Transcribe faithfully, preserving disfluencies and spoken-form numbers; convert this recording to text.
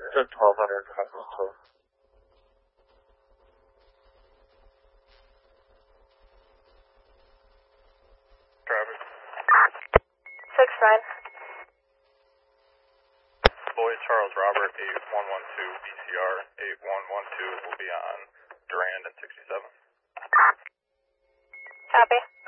to twelve hundred Cosmos twelve. Travis. six nine. Boy, Charles Robert, eight one one two B C R, eight one one two will be on Durand and sixty-seven. Copy.